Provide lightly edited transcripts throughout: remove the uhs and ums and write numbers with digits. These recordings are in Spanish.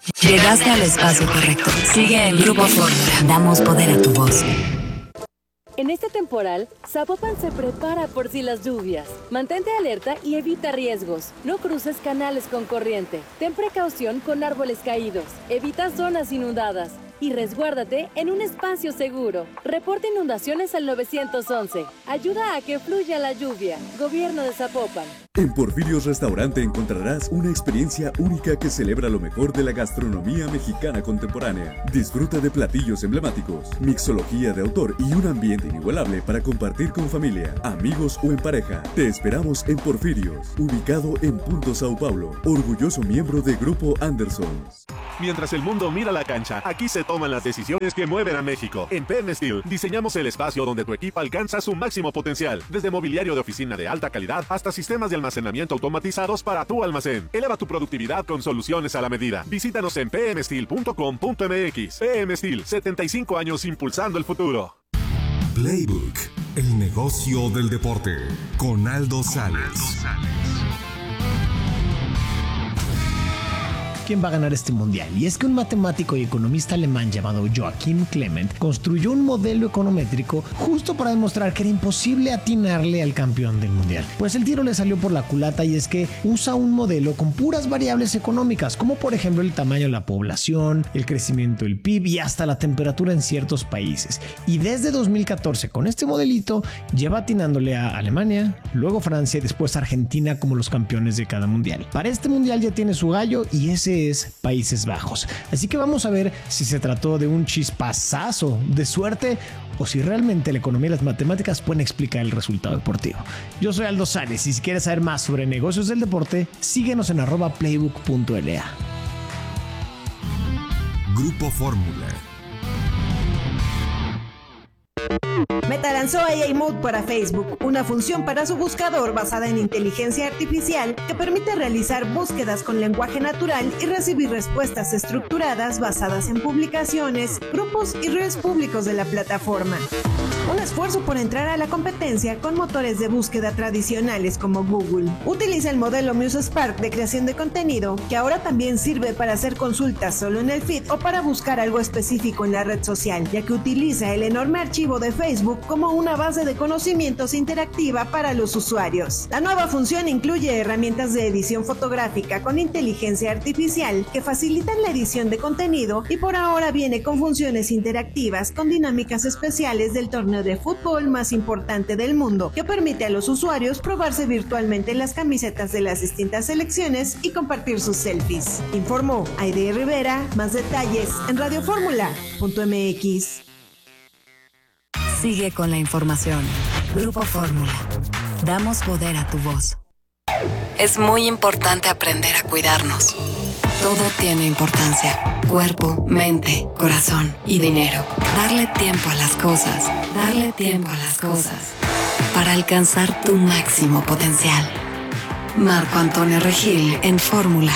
Llegaste al espacio correcto. Sigue el Grupo Fórmula. Damos poder a tu voz. En este temporal, Zapopan se prepara por si las lluvias. Mantente alerta y evita riesgos. No cruces canales con corriente. Ten precaución con árboles caídos. Evita zonas inundadas. Y resguárdate en un espacio seguro. Reporta inundaciones al 911. Ayuda a que fluya la lluvia. Gobierno de Zapopan. En Porfirios Restaurante encontrarás una experiencia única que celebra lo mejor de la gastronomía mexicana contemporánea. Disfruta de platillos emblemáticos, mixología de autor y un ambiente inigualable para compartir con familia, amigos o en pareja. Te esperamos en Porfirios, ubicado en Punto Sao Paulo, orgulloso miembro de Grupo Anderson. Mientras el mundo mira la cancha, aquí se toman las decisiones que mueven a México. En PM Steel diseñamos el espacio donde tu equipo alcanza su máximo potencial, desde mobiliario de oficina de alta calidad hasta sistemas de almacenamiento automatizados para tu almacén. Eleva tu productividad con soluciones a la medida. Visítanos en pmsteel.com.mx. PM Steel, 75 años impulsando el futuro. Playbook, el negocio del deporte, con Aldo Sales. ¿Quién va a ganar este mundial? Y es que un matemático y economista alemán llamado Joachim Clement construyó un modelo econométrico justo para demostrar que era imposible atinarle al campeón del mundial. Pues el tiro le salió por la culata, y es que usa un modelo con puras variables económicas, como por ejemplo el tamaño de la población, el crecimiento del PIB y hasta la temperatura en ciertos países. Y desde 2014 con este modelito lleva atinándole a Alemania, luego Francia y después Argentina como los campeones de cada mundial. Para este mundial ya tiene su gallo, y ese es Países Bajos. Así que vamos a ver si se trató de un chispazazo de suerte o si realmente la economía y las matemáticas pueden explicar el resultado deportivo. Yo soy Aldo Sales, y si quieres saber más sobre negocios del deporte, síguenos en @playbook.la. Grupo Fórmula. Meta lanzó AI Mode para Facebook, una función para su buscador basada en inteligencia artificial que permite realizar búsquedas con lenguaje natural y recibir respuestas estructuradas basadas en publicaciones, grupos y redes públicos de la plataforma. Un esfuerzo por entrar a la competencia con motores de búsqueda tradicionales como Google. Utiliza el modelo MuseSpark de creación de contenido, que ahora también sirve para hacer consultas solo en el feed o para buscar algo específico en la red social, ya que utiliza el enorme archivo de Facebook como una base de conocimientos interactiva para los usuarios. La nueva función incluye herramientas de edición fotográfica con inteligencia artificial que facilitan la edición de contenido, y por ahora viene con funciones interactivas con dinámicas especiales del torneo de fútbol más importante del mundo, que permite a los usuarios probarse virtualmente las camisetas de las distintas selecciones y compartir sus selfies. Informó Aide Rivera. Más detalles en radioformula.mx. Sigue con la información. Grupo Fórmula. Damos poder a tu voz. Es muy importante aprender a cuidarnos. Todo tiene importancia. Cuerpo, mente, corazón y dinero. Darle tiempo a las cosas. Darle tiempo a las cosas. Para alcanzar tu máximo potencial. Marco Antonio Regil en Fórmula.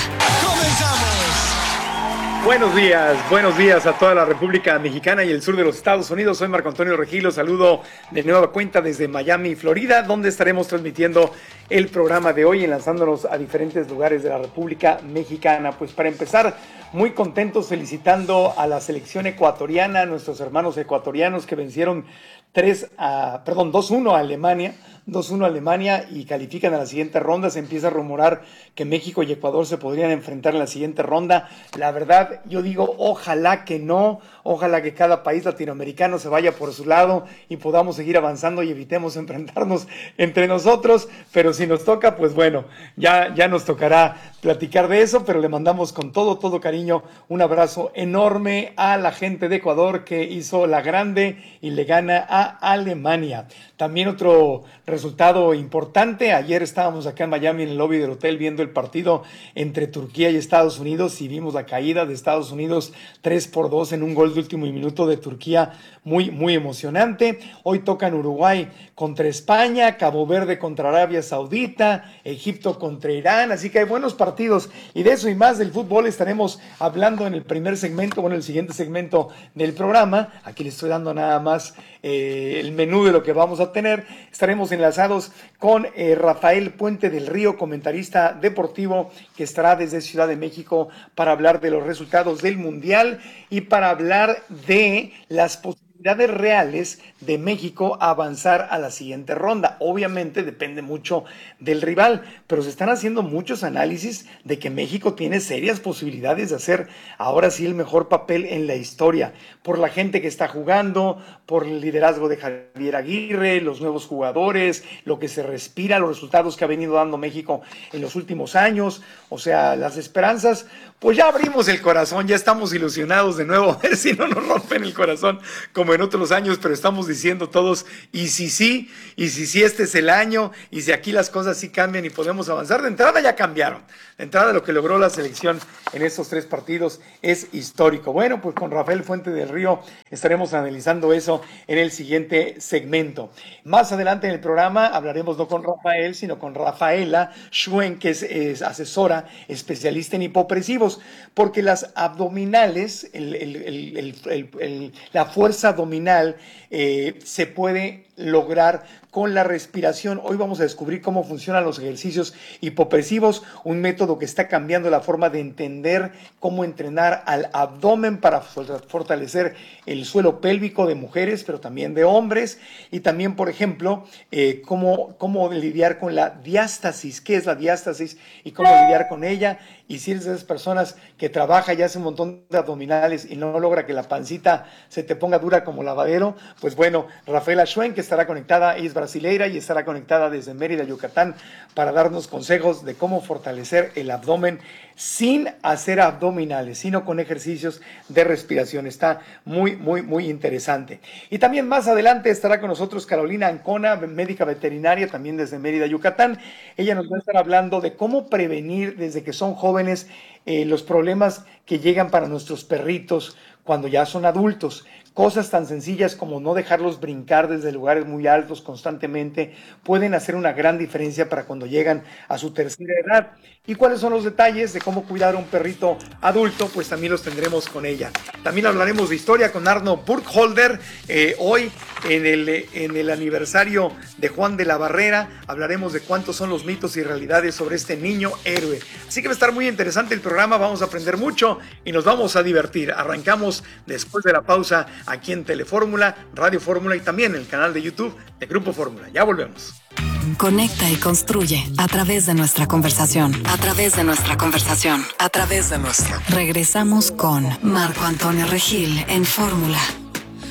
Buenos días a toda la República Mexicana y el sur de los Estados Unidos. Soy Marco Antonio Regil, los saludo de nueva cuenta desde Miami, Florida, donde estaremos transmitiendo el programa de hoy, enlazándonos a diferentes lugares de la República Mexicana. Pues para empezar, muy contentos, felicitando a la selección ecuatoriana, a nuestros hermanos ecuatorianos que vencieron 2-1 a Alemania. 2-1 Alemania y califican a la siguiente ronda. Se empieza a rumorar que México y Ecuador se podrían enfrentar en la siguiente ronda. La verdad, yo digo, ojalá que no, ojalá que cada país latinoamericano se vaya por su lado y podamos seguir avanzando y evitemos enfrentarnos entre nosotros, pero si nos toca, pues bueno, ya nos tocará platicar de eso, pero le mandamos con todo cariño un abrazo enorme a la gente de Ecuador que hizo la grande y le gana a Alemania. También otro resultado importante, ayer estábamos acá en Miami en el lobby del hotel viendo el partido entre Turquía y Estados Unidos y vimos la caída de Estados Unidos 3-2 en un gol de último minuto de Turquía, muy emocionante. Hoy tocan Uruguay contra España, Cabo Verde contra Arabia Saudita, Egipto contra Irán, así que hay buenos partidos y de eso y más del fútbol estaremos hablando en el el siguiente segmento del programa. Aquí le estoy dando nada más el menú de lo que vamos a tener. Estaremos en enlazados con Rafael Puente del Río, comentarista deportivo que estará desde Ciudad de México para hablar de los resultados del Mundial y para hablar de las posibilidades reales de México a avanzar a la siguiente ronda. Obviamente depende mucho del rival, pero se están haciendo muchos análisis de que México tiene serias posibilidades de hacer ahora sí el mejor papel en la historia, por la gente que está jugando, por el liderazgo de Javier Aguirre, los nuevos jugadores, lo que se respira, los resultados que ha venido dando México en los últimos años, o sea, las esperanzas. Pues ya abrimos el corazón, ya estamos ilusionados de nuevo, a ver si no nos rompen el corazón como en otros años, pero estamos diciendo todos, y si sí, este es el año, y si aquí las cosas sí cambian y podemos avanzar. De entrada ya cambiaron, de entrada lo que logró la selección en estos 3 partidos es histórico. Bueno, pues con Rafael Fuente del Río estaremos analizando eso en el siguiente segmento. Más adelante en el programa hablaremos no con Rafael, sino con Rafaela Schwen, que es asesora especialista en hipopresivos, porque las abdominales, la fuerza abdominal se puede lograr con la respiración. Hoy vamos a descubrir cómo funcionan los ejercicios hipopresivos, un método que está cambiando la forma de entender cómo entrenar al abdomen para fortalecer el suelo pélvico de mujeres, pero también de hombres, y también, por ejemplo, cómo lidiar con la diástasis, qué es la diástasis y cómo lidiar con ella. Y si eres de esas personas que trabaja y hace un montón de abdominales y no logra que la pancita se te ponga dura como lavadero, pues bueno, Rafaela Schwen, que estará conectada, ella es brasileira y estará conectada desde Mérida, Yucatán, para darnos consejos de cómo fortalecer el abdomen sin hacer abdominales, sino con ejercicios de respiración. Está muy, muy, muy interesante. Y también más adelante estará con nosotros Carolina Ancona, médica veterinaria, también desde Mérida, Yucatán. Ella nos va a estar hablando de cómo prevenir desde que son jóvenes los problemas que llegan para nuestros perritos cuando ya son adultos. Cosas tan sencillas como no dejarlos brincar desde lugares muy altos constantemente pueden hacer una gran diferencia para cuando llegan a su tercera edad. ¿Y cuáles son los detalles de cómo cuidar a un perrito adulto? Pues también los tendremos con ella. También hablaremos de historia con Arno Burkholder. Hoy, en el aniversario de Juan de la Barrera, hablaremos de cuántos son los mitos y realidades sobre este niño héroe. Así que va a estar muy interesante el programa, vamos a aprender mucho y nos vamos a divertir. Arrancamos después de la pausa aquí en Telefórmula, Radio Fórmula y también en el canal de YouTube de Grupo Fórmula. Ya volvemos. Conecta y construye a través de nuestra conversación. Regresamos con Marco Antonio Regil en Fórmula.